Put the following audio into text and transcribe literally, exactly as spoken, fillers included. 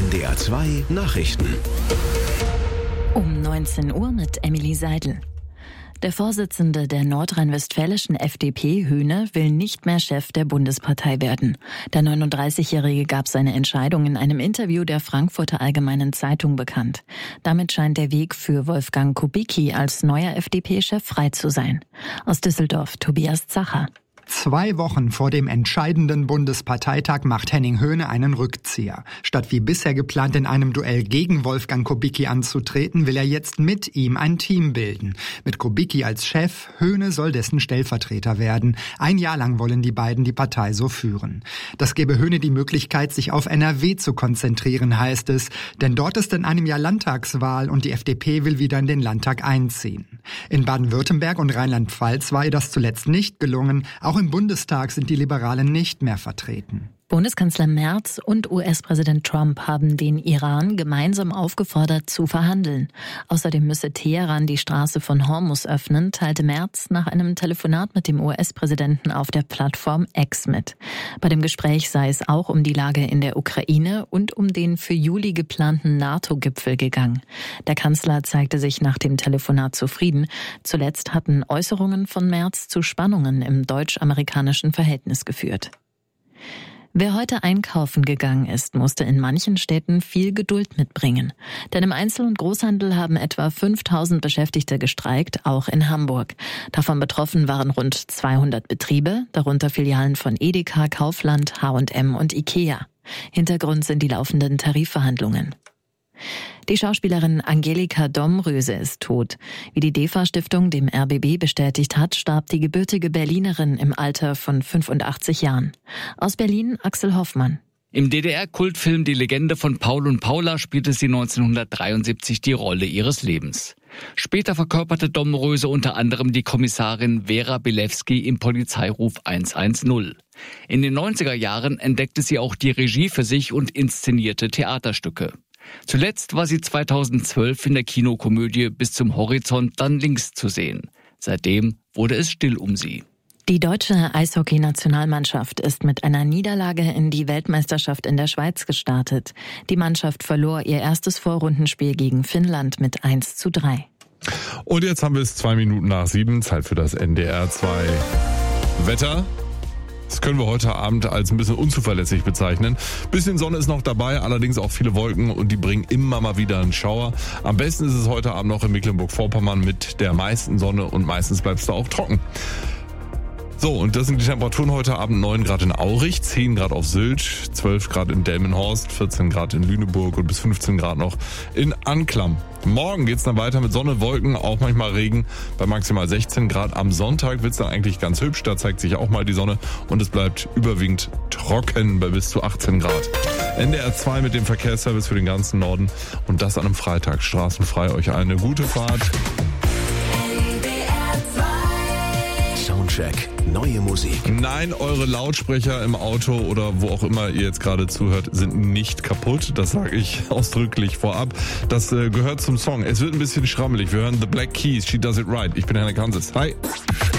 N D R zwei Nachrichten. Um neunzehn Uhr mit Emily Seidel. Der Vorsitzende der nordrhein-westfälischen F D P, Höhne, will nicht mehr Chef der Bundespartei werden. Der neununddreißigjährige gab seine Entscheidung in einem Interview der Frankfurter Allgemeinen Zeitung bekannt. Damit scheint der Weg für Wolfgang Kubicki als neuer F D P-Chef frei zu sein. Aus Düsseldorf, Tobias Zacher. Zwei Wochen vor dem entscheidenden Bundesparteitag macht Henning Höhne einen Rückzieher. Statt wie bisher geplant in einem Duell gegen Wolfgang Kubicki anzutreten, will er jetzt mit ihm ein Team bilden. Mit Kubicki als Chef, Höhne soll dessen Stellvertreter werden. Ein Jahr lang wollen die beiden die Partei so führen. Das gebe Höhne die Möglichkeit, sich auf N R W zu konzentrieren, heißt es. Denn dort ist in einem Jahr Landtagswahl und die F D P will wieder in den Landtag einziehen. In Baden-Württemberg und Rheinland-Pfalz war ihr das zuletzt nicht gelungen. Auch im Bundestag sind die Liberalen nicht mehr vertreten. Bundeskanzler Merz und U S-Präsident Trump haben den Iran gemeinsam aufgefordert zu verhandeln. Außerdem müsse Teheran die Straße von Hormuz öffnen, teilte Merz nach einem Telefonat mit dem U S-Präsidenten auf der Plattform X mit. Bei dem Gespräch sei es auch um die Lage in der Ukraine und um den für Juli geplanten NATO-Gipfel gegangen. Der Kanzler zeigte sich nach dem Telefonat zufrieden. Zuletzt hatten Äußerungen von Merz zu Spannungen im deutsch-amerikanischen Verhältnis geführt. Wer heute einkaufen gegangen ist, musste in manchen Städten viel Geduld mitbringen. Denn im Einzel- und Großhandel haben etwa fünftausend Beschäftigte gestreikt, auch in Hamburg. Davon betroffen waren rund zweihundert Betriebe, darunter Filialen von Edeka, Kaufland, H und M und Ikea. Hintergrund sind die laufenden Tarifverhandlungen. Die Schauspielerin Angelika Domröse ist tot. Wie die D E F A-Stiftung dem R B B bestätigt hat, starb die gebürtige Berlinerin im Alter von fünfundachtzig Jahren. Aus Berlin Axel Hoffmann. Im D D R-Kultfilm Die Legende von Paul und Paula spielte sie neunzehnhundertdreiundsiebzig die Rolle ihres Lebens. Später verkörperte Domröse unter anderem die Kommissarin Vera Bilewski im Polizeiruf hundertzehn. In den neunziger Jahren entdeckte sie auch die Regie für sich und inszenierte Theaterstücke. Zuletzt war sie zweitausendzwölf in der Kinokomödie Bis zum Horizont dann links zu sehen. Seitdem wurde es still um sie. Die deutsche Eishockey-Nationalmannschaft ist mit einer Niederlage in die Weltmeisterschaft in der Schweiz gestartet. Die Mannschaft verlor ihr erstes Vorrundenspiel gegen Finnland mit eins zu drei. Und jetzt haben wir es zwei Minuten nach sieben, Zeit für das N D R zwei Wetter. Das können wir heute Abend als ein bisschen unzuverlässig bezeichnen. Bisschen Sonne ist noch dabei, allerdings auch viele Wolken und die bringen immer mal wieder einen Schauer. Am besten ist es heute Abend noch in Mecklenburg-Vorpommern mit der meisten Sonne und meistens bleibt es da auch trocken. So, und das sind die Temperaturen heute Abend: neun Grad in Aurich, zehn Grad auf Sylt, zwölf Grad in Delmenhorst, vierzehn Grad in Lüneburg und bis fünfzehn Grad noch in Anklam. Morgen geht's dann weiter mit Sonne, Wolken, auch manchmal Regen bei maximal sechzehn Grad. Am Sonntag wird's dann eigentlich ganz hübsch, da zeigt sich auch mal die Sonne und es bleibt überwiegend trocken bei bis zu achtzehn Grad. N D R zwei mit dem Verkehrsservice für den ganzen Norden und das an einem Freitag. Straßenfrei, euch eine gute Fahrt. Soundcheck. Neue Musik. Nein, eure Lautsprecher im Auto oder wo auch immer ihr jetzt gerade zuhört, sind nicht kaputt. Das sage ich ausdrücklich vorab. Das äh, gehört zum Song. Es wird ein bisschen schrammelig. Wir hören The Black Keys, She Does It Right. Ich bin Hannah Kansas. Hi.